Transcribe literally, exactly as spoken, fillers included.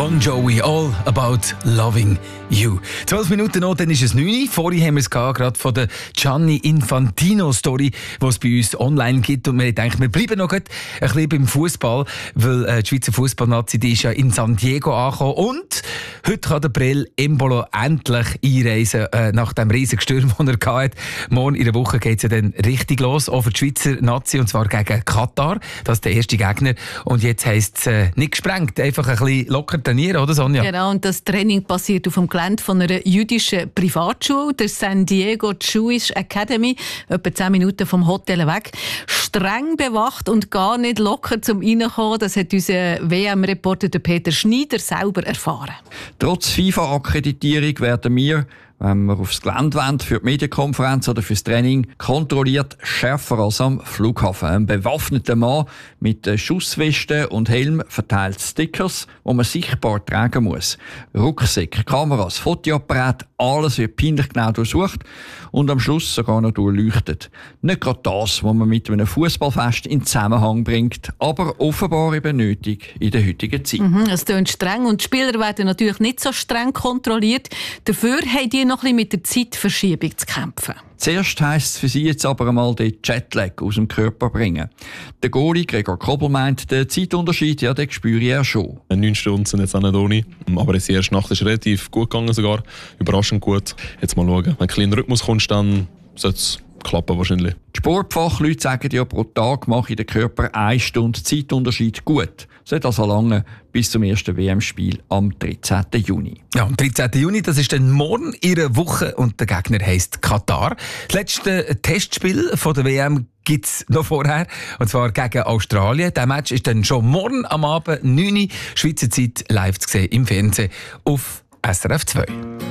Bon Jovi, All About Loving You. Zwölf Minuten noch, dann ist es neun. Vorhin haben wir es gehabt, gerade von der Gianni Infantino-Story, die es bei uns online gibt. Und wir denken, wir bleiben noch ein bisschen beim Fußball, weil äh, die Schweizer Fußballnazi, die ist ja in San Diego angekommen. Und heute kann der Brel Embolo endlich einreisen, äh, nach dem riesigen Sturm, den er hatte. Morgen in der Woche geht es ja dann richtig los, auch für die Schweizer Nazi, und zwar gegen Katar. Das ist der erste Gegner. Und jetzt heisst es äh, nicht gesprengt, einfach ein bisschen locker trainieren, oder Sonja? Genau, und das Training passiert auf dem Gelände von einer jüdischen Privatschule, der San Diego Jewish Academy, etwa zehn Minuten vom Hotel weg. Streng bewacht und gar nicht locker zum Reinkommen, das hat unser W M-Reporter Peter Schneider selber erfahren. Trotz FIFA-Akkreditierung werden wir, wenn wir aufs Gelände wollen, für die Medienkonferenz oder fürs Training, kontrolliert schärfer als am Flughafen. Ein bewaffneter Mann mit Schussweste und Helm verteilt Stickers, die man sichtbar tragen muss. Rucksäcke, Kameras, Fotoapparat, alles wird peinlich genau durchsucht und am Schluss sogar noch durchleuchtet. Nicht gerade das, was man mit einem Fußballfest in Zusammenhang bringt, aber offenbar eben nötig in der heutigen Zeit. Mhm, es klingt streng und die Spieler werden natürlich nicht so streng kontrolliert. Dafür haben die noch ein bisschen mit der Zeitverschiebung zu kämpfen. Zuerst heisst es für sie jetzt aber einmal den Jetlag aus dem Körper bringen. Der Goalie Gregor Kobel meint, den Zeitunterschied, ja, den spüre er schon. Neun Stunden sind jetzt auch nicht ohne, aber die erste Nacht ist relativ gut gegangen sogar, überraschend gut. Jetzt mal schauen, wenn ein kleiner Rhythmus kommt, dann sollte es klappen wahrscheinlich. Die Sportfachleute sagen ja, pro Tag mache der Körper eine Stunde Zeitunterschied gut. Sollte also lange bis zum ersten W M-Spiel am dreizehnten Juni. Ja, am dreizehnten Juni, das ist dann morgen in einer Woche und der Gegner heisst Katar. Das letzte Testspiel von der W M gibt es noch vorher, und zwar gegen Australien. Der Match ist dann schon morgen am Abend neun Uhr Schweizer Zeit live zu sehen im Fernsehen auf S R F zwei.